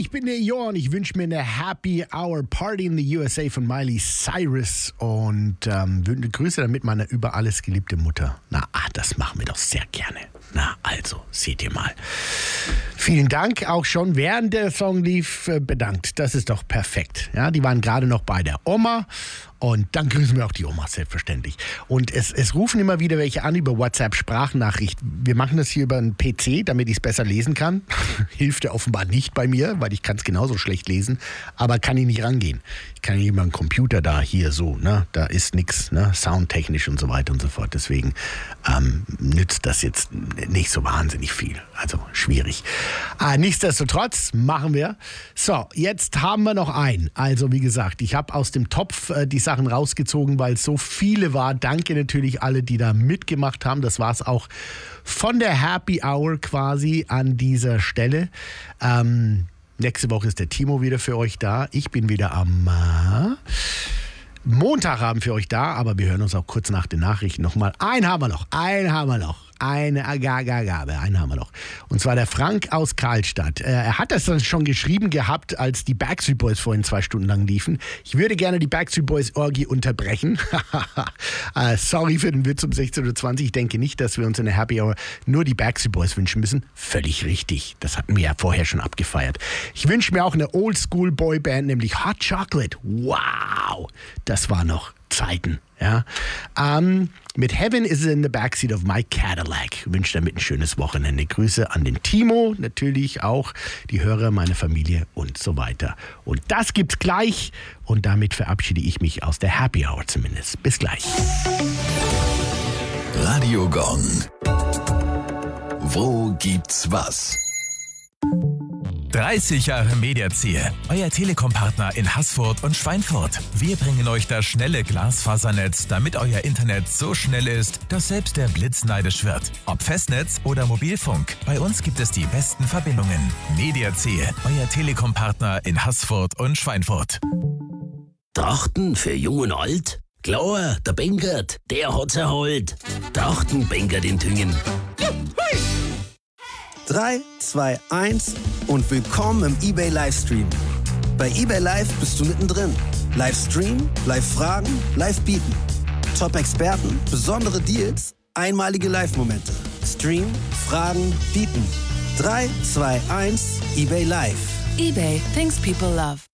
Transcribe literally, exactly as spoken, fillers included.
ich bin der Jorn. Ich wünsche mir eine Happy Hour Party in the U S A von Miley Cyrus und ähm, Grüße damit meiner über alles geliebte Mutter. Na, ah, das machen wir doch sehr gerne. Na, also, seht ihr mal. Vielen Dank auch schon, während der Song lief, äh, bedankt. Das ist doch perfekt. Ja, die waren gerade noch bei der Oma. Und dann grüßen wir auch die Oma, selbstverständlich. Und es, es rufen immer wieder welche an über WhatsApp-Sprachnachricht. Wir machen das hier über einen P C, damit ich es besser lesen kann. Hilft ja offenbar nicht bei mir, weil ich kann es genauso schlecht lesen. Aber kann ich nicht rangehen. Ich kann nicht über einen Computer da hier so, ne? Da ist nichts, ne? Soundtechnisch und so weiter und so fort. Deswegen ähm, nützt das jetzt nicht so wahnsinnig viel. Also schwierig. Ah, nichtsdestotrotz machen wir. So, jetzt haben wir noch einen. Also wie gesagt, ich habe aus dem Topf äh, die Sachen rausgezogen, weil es so viele war. Danke natürlich alle, die da mitgemacht haben. Das war es auch von der Happy Hour quasi an dieser Stelle. Ähm, nächste Woche ist der Timo wieder für euch da. Ich bin wieder am äh, Montagabend für euch da, aber wir hören uns auch kurz nach den Nachrichten nochmal. Einen haben wir noch, einen haben wir noch. Eine Agagabe, einen haben wir noch. Und zwar der Frank aus Karlstadt. Er hat das dann schon geschrieben gehabt, als die Backstreet Boys vorhin zwei Stunden lang liefen. Ich würde gerne die Backstreet Boys Orgie unterbrechen. uh, sorry für den Witz um sechzehn Uhr zwanzig. Ich denke nicht, dass wir uns in der Happy Hour nur die Backstreet Boys wünschen müssen. Völlig richtig. Das hatten wir ja vorher schon abgefeiert. Ich wünsche mir auch eine Oldschool Boyband, nämlich Hot Chocolate. Wow, das war noch Zeiten. Ja. Um, mit Heaven is in the backseat of my Cadillac. Ich wünsche damit ein schönes Wochenende. Grüße an den Timo, natürlich auch die Hörer, meine Familie und so weiter. Und das gibt's gleich. Und damit verabschiede ich mich aus der Happy Hour zumindest. Bis gleich. Radio Gong. Wo gibt's was? dreißig Jahre Mediaziel, euer Telekom-Partner in Haßfurt und Schweinfurt. Wir bringen euch das schnelle Glasfasernetz, damit euer Internet so schnell ist, dass selbst der Blitz neidisch wird. Ob Festnetz oder Mobilfunk, bei uns gibt es die besten Verbindungen. Mediaziel, euer Telekom-Partner in Haßfurt und Schweinfurt. Trachten für Jung und Alt? Klar, der Bengert, der hat's erholt. Trachten Bengert in Tüngen. drei, zwei, eins und willkommen im eBay Livestream. Bei eBay Live bist du mittendrin. Livestream, Live-Fragen, Live-Bieten. Top-Experten, besondere Deals, einmalige Live-Momente. Stream, Fragen, Bieten. drei, zwei, eins, eBay Live. eBay, things people love.